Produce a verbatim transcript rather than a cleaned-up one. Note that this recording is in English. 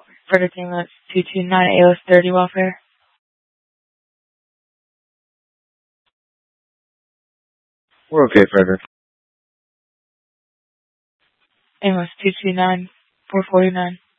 Frederick ambulance two two nine A L S thirty welfare. We're okay, Frederick. Ambulance two two nine four forty-nine.